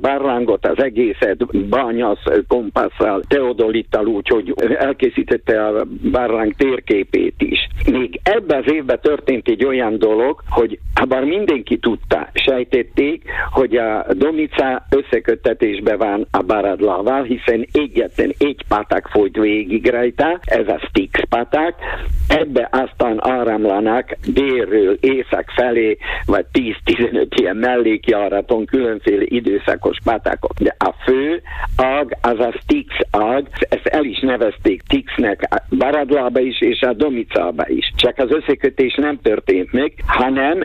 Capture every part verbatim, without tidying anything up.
barlangot, az egészet Banyasz kompasszal, teodolittal úgy, hogy elkészítette a barlang térképét is. Még ebben az évben történt egy olyan dolog, hogy bár mindenki tudta, sejtették, hogy a Domica összeköttetésben van a Baradlával, hiszen egyetlen egy patak folyt végig rajta, ez a Styx patak, ebbe aztán áramlanak délről észak felé, vagy tíz-tizenöt ilyen mellékjáraton különféle időszakos patakok. De a fő ág, az a Styx ág, ezt el is nevezték Styxnek a Baradlába is, és a Domicába is. Csak az összekötés nem történt meg, hanem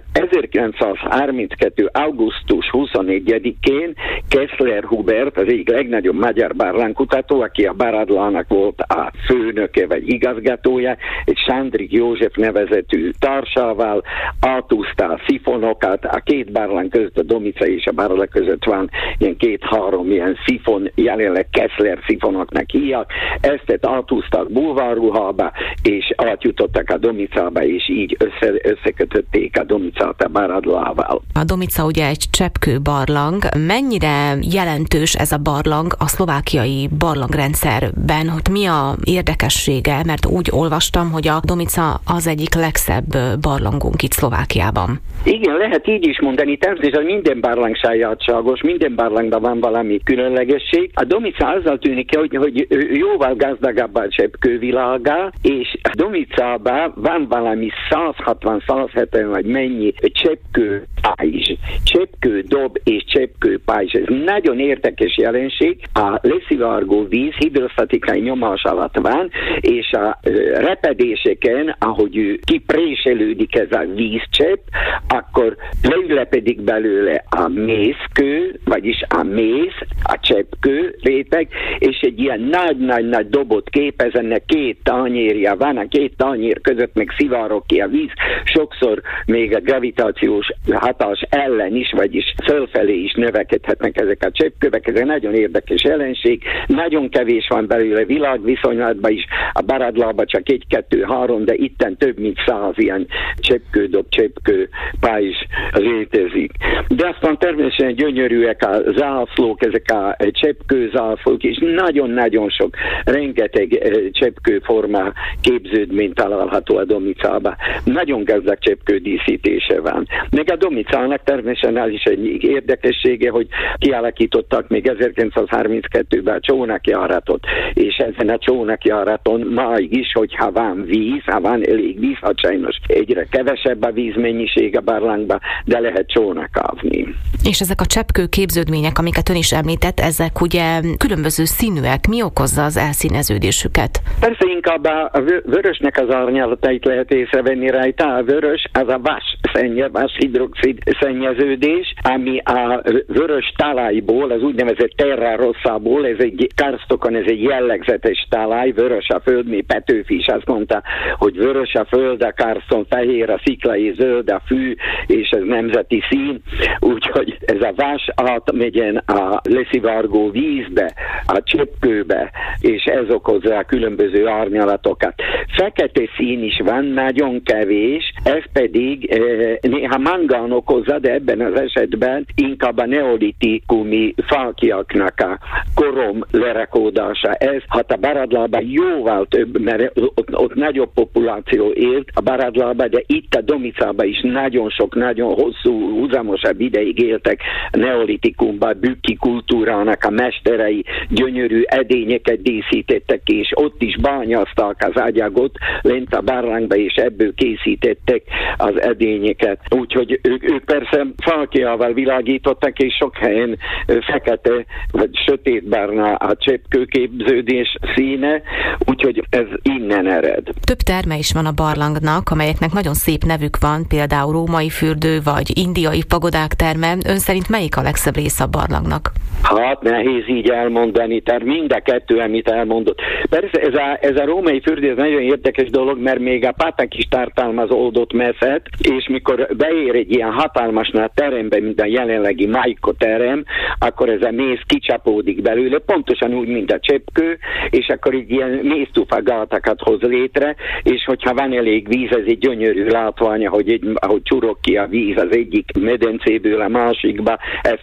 ezerkilencszázharminckettő. augusztus huszonegyedikén Kessler Hubert, az egyik legnagyobb magyar barlangkutató, aki a Baradlának volt a főnöke vagy igazgatója, egy Sándrik József nevezetű társával átúzta a szifonokat, a két barlang között, a Domica és a Baradla között van ilyen két-három ilyen szifon, jelenleg Kessler szifonoknak hívják, ezt átúztak bulvárruhába, és átjutottak a Domicába, és így össze, összekötötték a Domicát a Baradlával. A Domica ugye egy cseppkő barlang. Mennyire jelentős ez a barlang a szlovákiai barlangrendszerben, hogy mi a érdekessége, mert úgy olvastam, hogy a Domica az egyik legszebb barlangunk itt Szlovákiában. Igen, lehet így is mondani, természetesen minden barlang sajátságos, minden barlangban van valami különlegesség. A Domica azzal tűnik, hogy, hogy jóval gazdagabb a cseppkővilága, és a Domicában van valami száz hatvan száz hetven vagy mennyi cseppkő pajzs, cseppkő dob és cseppkő pajzs. Ez nagyon érdekes jelenség. A leszivárgó víz hidrostatikai nyomás alatt van, és a repedéseken, ahogy kipréselődik ez a vízcsepp, akkor leülepedik belőle a mészkő, vagyis a mész, a cseppkő réteg, és egy ilyen nagy-nagy-nagy dobot képez, ennek két tányérja van, a két tányér között meg szivárog ki a víz, sokszor még a gravitációs hatás ellen is, vagyis fölfelé is növekedhetnek ezek a cseppkövek, ez egy nagyon érdekes jelenség, nagyon kevés van belőle világviszonylatban is, a Baradlában csak egy-kettő-három, de itten több mint száz ilyen cseppkő dob, cseppkő pajzs létezik. De aztán természetesen gyönyörűek a zászlók, ezek a cseppkő zászlók, és nagyon-nagyon sok, rengeteg cseppkőforma képződmény található a Domicában. Nagyon gazdag cseppkő díszítése van. Meg a Domicának természetesen az is egy érdekessége, hogy kialakítottak még ezerkilencszázharminckettőben a csónakjáratot, és ezen a csónakjáraton máig is, hogyha van víz, ha van elég víz, hát sajnos egyre kevesebb a vízmennyiség a barlangba, de lehet csónakávni. És ezek a cseppkő képződmények, amiket ön is említett, ezek ugye különböző színűek. Mi okozza az elszíneződésüket? Persze inkább a vörösnek az árnyalatait lehet észrevenni rajta. A vörös az a vas szennye, vas hidroxid szennyeződés, ami a vörös talajból, az úgynevezett terra rosszából, ez egy karstokon, ez egy jellegzetes talaj, vörös a föld, mi Petőfi is azt mondta, hogy vörös a föld, a karston fehér, a sziklai zöld, a fű, és ez nemzeti szín, úgyhogy ez a vas átmegyen a leszivárgó vízbe, a cseppkőbe, és ez okozza a különböző árnyalatokat. Fekete szín is van, nagyon kevés, ez pedig eh, néha mangán okozza, de ebben az esetben inkább a neolitikumi fáklyaknak a korom lerakódása. Ez, hát a Baradlában jóval több, mert ott, ott nagyobb populáció élt a Baradlában, de itt a Domicában is nagyon sok, nagyon hosszú, húzamosabb ideig éltek a neolitikumban, bükki kultúrának a mesterei, gyönyörű edényeket díszítettek, és ott is bányázták az ágyagot lent a barlangba, és ebből készítettek az edényeket. Úgyhogy ők, ők persze fáklyával világítottak, és sok helyen fekete vagy sötétbarna a cseppkőképződés színe, úgyhogy ez innen ered. Több terme is van a barlangnak, amelyeknek nagyon szép nevük van, például római fürdő vagy indiai pagodák terme. Ön szerint melyik a legszebb része a barlangnak? Hát nehéz így elmondani, tehát mind a kettő, amit elmondott. Persze ez a, ez a római fürdő, ez nagyon érdekes dolog, mert még a patak is tartalmaz oldott meszet, és mikor beér egy ilyen hatalmas terembe, mint a jelenlegi Majko terem, akkor ez a mész kicsapódik belőle, pontosan úgy, mint a cseppkő, és akkor egy ilyen mésztufa gátakat hoz létre, és hogyha van elég víz, ez egy gyönyörű látvány, ahogy, egy, ahogy csurog ki a víz az egyik medencéből a másikba, ezt nevezték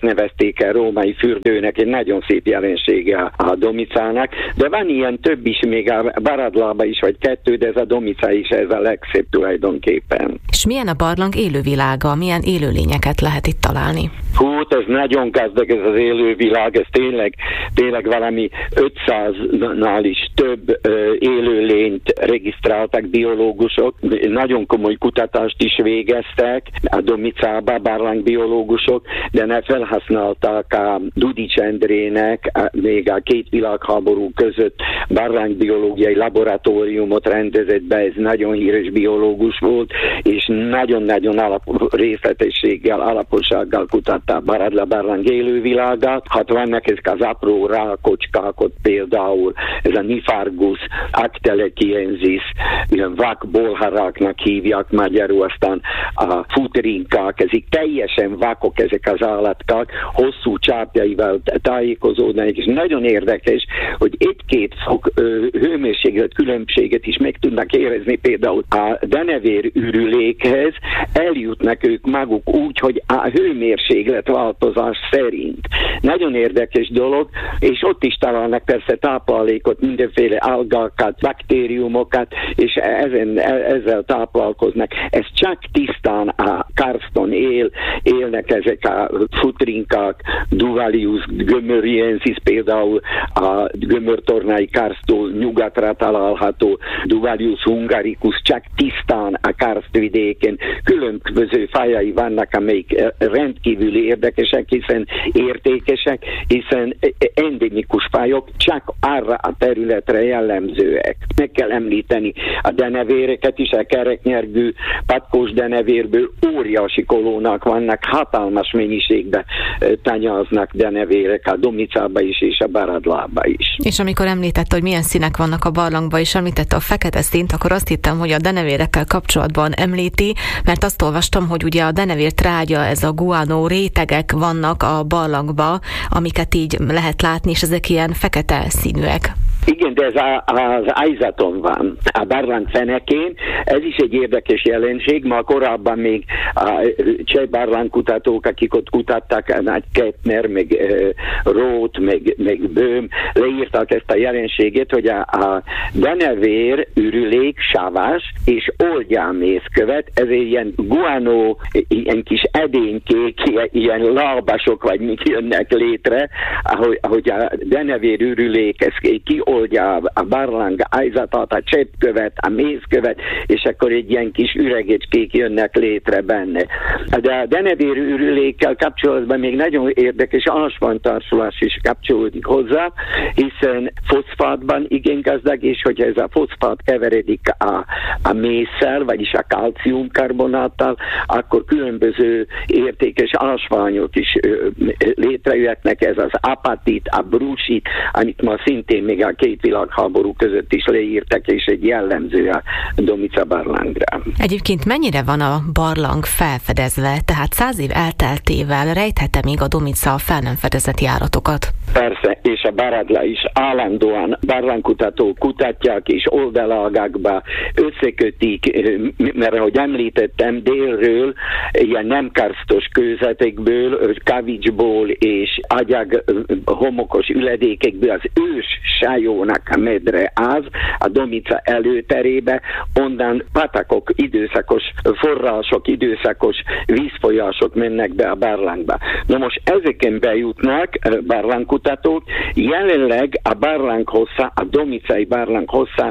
nevezték el római fürdőnek, egy nagyon szép jelensége a Domicának, de van ilyen több is, még a Baradlába is, vagy kettő, de ez a Domica is, ez a legszebb tulajdonképpen. És milyen a barlang élővilága, milyen élőlényeket lehet itt találni? Hú, ez nagyon gazdag ez az élővilág, ez tényleg, tényleg valami ötszáznál is több ö, élőlényt regisztráltak biológusok, nagyon komoly kutatást is végeztek a Domicába barlangbiológusok, de ne felhasználták a Dudics Endrének a, még a két világháború között barlangbiológiai laboratóriumot rendezett be, ez nagyon híres biológus volt, és nagyon-nagyon alap, részletességgel, alapossággal kutatta a Baradla barlang élővilágát. Hát vannak ezek az apró rákocskák, ott például ez a Niphargus actelechiensis, ilyen vakbolharáknak hívják magyarul, aztán a futrinkák, ezek teljesen vakok ezek az állatkák, hosszú csápjaival tájékozódnak, és nagyon érdekes, hogy egy-két fok ö, hőmérséklet különbséget is meg tudnak érezni, például a denevér ürülékhez eljutnak ők maguk úgy, hogy a hőmérséklet változás szerint. Nagyon érdekes dolog, és ott is találnak persze táplálékot, mindenféle algákat, baktériumokat, és ezen, ezzel táplálkoznak. Ez csak tisztán a karston él, élnek ezek a futrinkák, Duvalius gömöriensis például a gömörtornai karstól nyugatra található, Duvalius hungaricus csak tisztán a karstvidéken. Különböző fajai vannak, amelyik rendkívüli érdekesek, hiszen értékesek, hiszen endemikus fajok csak arra a területre jellemzőek. Meg kell említeni a denevéreket is, a kereknyergű patkós denevérből óriási kolónak vannak, hatalmas mennyiségben tanyáznak denevérek a Domicába is és a Baradlába is. És amikor említette, hogy milyen színek vannak a barlangban, és említette a fekete színt, akkor azt hittem, hogy a denevérekkel kapcsolatban említi, mert azt olvastam, hogy ugye a denevér trágya, ez a guano rétegek vannak a barlangba, amiket így lehet látni, és ezek ilyen fekete színűek. Igen, de ez a, az ájzaton van, a barlang fenekén. Ez is egy érdekes jelenség. Ma korábban még a cseh barlangkutatók, akik ott kutattak, Nagy Kettner, meg uh, Roth, meg, meg Böhm, leírták ezt a jelenséget, hogy a, a denevér ürülék savas és oldjámészkövet, ez egy ilyen guano, ilyen kis edénykék, ilyen, ilyen lábasok, vagy mik jönnek létre, ahogy, ahogy a denevér ürülék, ez ki oldja a barlang ájzatát, a cseppkövet, a mézkövet, és akkor egy ilyen kis üregecskék jönnek létre benne. De a denevér ürülékkel kapcsolatban még nagyon érdekes ásványtársulás is kapcsolódik hozzá, hiszen foszfátban igen gazdag, és hogyha ez a foszfát keveredik a, a mézszel, vagyis a kalciumkarbonáttal, akkor különböző értékes ásványok is ö, létrejöhetnek, ez az apatit, a brusit, amit ma szintén még a két világháború között is leírtak, és egy jellemző a Domica barlangra. Egyébként mennyire van a barlang felfedezve, tehát száz év elteltével rejthette még a Domica fel nem fedezett járatokat? Persze, és a Baradla is állandóan barlangkutatók kutatják, és oldalágakba összekötik, mert ahogy említettem, délről, ilyen nem karstos kőzetekből, kavicsból és agyag homokos üledékekből az ős Sajónak a medre az, a Domica előterébe, onnan patakok, időszakos források, időszakos vízfolyások mennek be a barlangba. Na most ezeken bejutnak barlangkutatók, jelenleg a barlang hossza, a domicai barlang hossza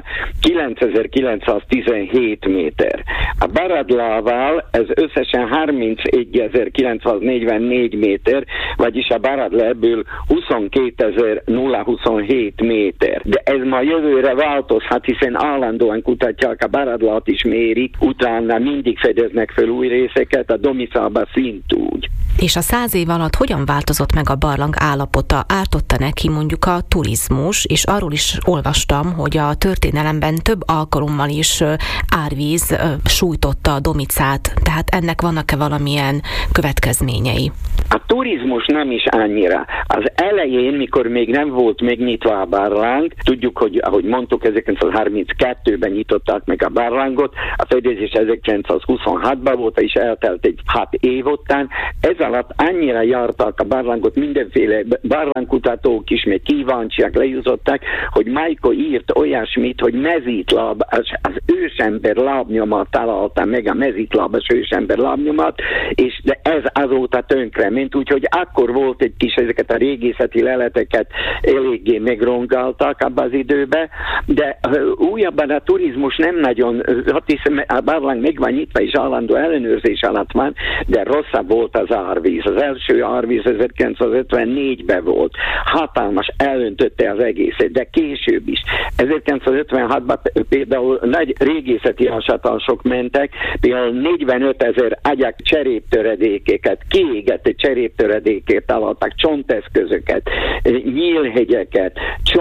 kilencezer-kilencszáztizenhét méter. A Baradlával ez összesen harmincegyezer-kilencszáznegyvennégy méter, vagyis a Baradla ebből huszonkétezer-huszonhét méter. De ez ma jövőre változhat, hiszen állandóan kutatják, a Baradlát is mérik, utána mindig fedeznek fel új részeket, a Domicába szintúgy. És a száz év alatt hogyan változott meg a barlang állapota? ártotta neki mondjuk a turizmus, és arról is olvastam, hogy a történelemben több alkalommal is árvíz sújtotta a Domicát, tehát ennek vannak-e valamilyen következményei? A turizmus nem is annyira. Az elején, mikor még nem volt megnyitva a barlang, tudjuk, hogy ahogy mondtuk, ezerkilencszázharminckettőben nyitották meg a barlangot, a fedezés ezerkilencszázhuszonhatban volt, és eltelt egy hat év után. Ez alatt annyira jártak a barlangot mindenféle barlangkutatók is, még kíváncsiak, lejutották, hogy Majko írt olyasmit, hogy mezítláb, az, az ősember lábnyomat találta meg, a mezítlábas ősember lábnyomat, és de ez azóta tönkre ment, úgyhogy akkor volt egy kis, ezeket a régészeti leleteket eléggé megrongáltak abban az időben, de újabban a turizmus nem nagyon, hát hiszem, a barlang meg van nyitva, és állandó ellenőrzés alatt van, de rosszabb volt az árvíz. Az első árvíz ezerkilencszázötvennégyben volt. Hatalmas, elöntötte az egészet, de később is. ezerkilencszázötvenhatban például nagy régészeti ásatások mentek, például negyvenötezer agyak cseréptöredékeket, kiégett cseréptöredékét találtak, csonteszközöket, nyílhegyeket,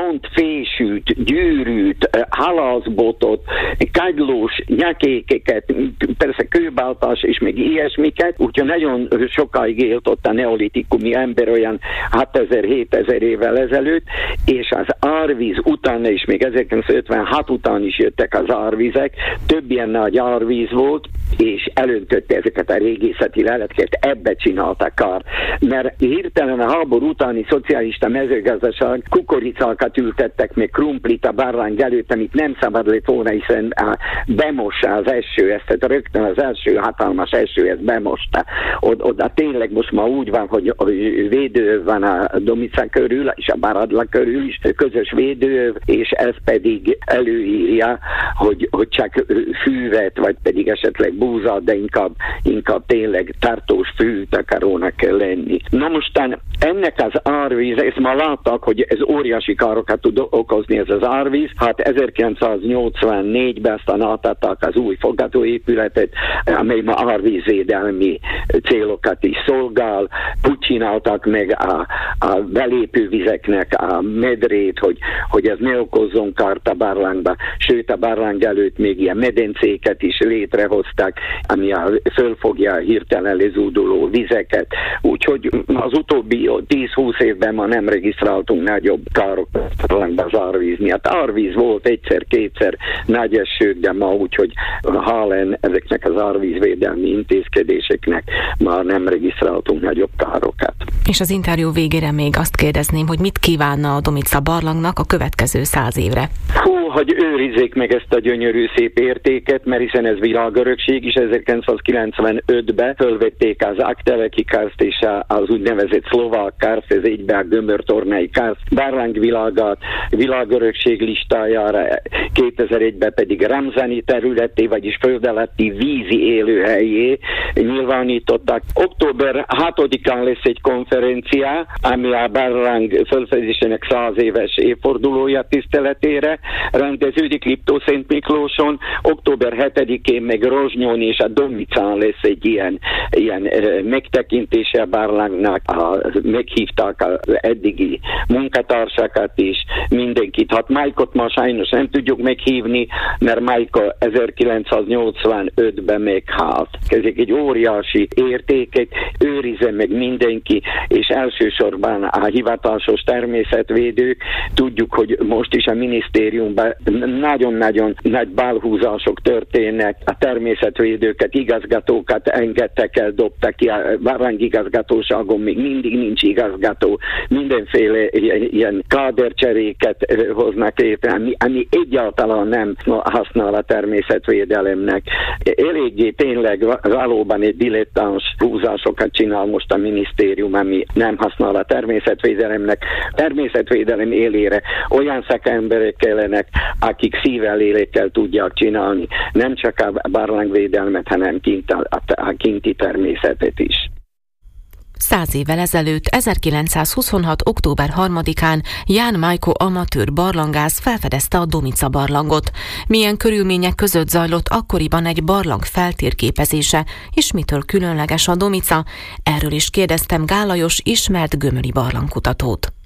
csontfésűt, gyűrűt, halászbotot, kagylós nyakékeket, persze kőbaltás és még ilyesmiket, úgyhogy nagyon sokáig élt ott a neolitikumi ember, olyan hatezer-hétezer évvel ezelőtt, és az árvíz utána is, még ezerkilencszázötvenhat után is jöttek az árvizek, több ilyen nagy árvíz volt, és elöntötte ezeket a régészeti leleteket, ebbe csináltak kár. Mert hirtelen a háború utáni szocialista mezőgazdaság kukoricákat ültettek, még krumplit a barlang előtt, amit nem szabad lett volna, hiszen bemossa az eső, ezt tehát rögtön az első hatalmas eső, ezt bemosta. Od- oda tényleg most ma úgy van, hogy védő van a Domica körül, és a Baradla körül is, közös védő, és ez pedig előírja, hogy, hogy csak fűvet, vagy pedig esetleg búzat, de inkább, inkább tényleg tartós fűtakarónak kell lenni. Na mostan ennek az árvíz, ezt már láttak, hogy ez óriási károkat tud okozni ez az árvíz, hát ezerkilencszáznyolcvannégyben aztán átadták az új fogadóépületet, amely ma árvízvédelmi célokat is szolgál, úgy csináltak meg a, a belépő vizeknek a medrét, hogy, hogy ez ne okozzon kárt a barlangba, sőt a barlang előtt még ilyen medencéket is létrehoztak, ami a, fölfogja a hirtelen lezúduló vizeket, úgyhogy az utóbbi tíz-húsz évben ma nem regisztráltunk nagyobb károkat az árvíz miatt. Árvíz volt egyszer-kétszer nagy esők, de ma úgyhogy hálen ezeknek az árvízvédelmi intézkedéseknek már nem regisztráltunk nagyobb károkat. És az interjú végére még azt kérdezném, hogy mit kívánna a Domica barlangnak a következő száz évre? Hú, hogy őrizzék meg ezt a gyönyörű szép értéket, mert hiszen ez világörökség is. ezerkilencszázkilencvenötben fölvették az Akteleki karszt és az úgynevezett szlovák karszt, ez egybe a gömbörtornai karszt barlangvilágát világörökség listájára, kétezer-egyben pedig Ramzani területé, vagyis föld alatti vízi élőhelyé nyilvánították. október hatodikán lesz egy konferencia, ami a barlang fölfedezésének száz éves évfordulója tiszteletére rendeződik Liptó-Szent Miklóson. október hetedikén meg Rozsnyón és a Domicán lesz egy ilyen, ilyen megtekintése a barlangnak. A, meghívták az eddigi munkatársakat is, mindenkit. Hát Majkot ma sajnos nem tudjuk meghívni, mert Majko ezerkilencszáznyolcvanötben meghalt. Ezek egy óriási értékek, őrizze meg mindenki, és elsősorban a hivatásos természetvédők. Tudjuk, hogy most is a minisztériumban nagyon-nagyon nagy balhúzások történnek, a természetvédőket, igazgatókat engedtek el, dobtak ki, a barlangigazgatóságon még mindig nincs igazgató, mindenféle ilyen kádercseréket hoznak létre, ami, ami egyáltalán nem használ a természetvédelemnek. Eléggé tényleg valóban egy dilettáns húzásokat csinál most a minisztérium, ami nem használ a természetvédelemnek. Természetvédelem élére olyan szakemberek kellenek, akik szívvel, lélekkel tudják csinálni, nem csak a barlangvédelmet, hanem kint a, a, a kinti természetet is. Száz évvel ezelőtt, ezerkilencszázhuszonhat. október harmadikán Ján Majko amatőr barlangász felfedezte a Domica barlangot. Milyen körülmények között zajlott akkoriban egy barlang feltérképezése, és mitől különleges a Domica? Erről is kérdeztem Gál Lajos ismert gömöri barlangkutatót.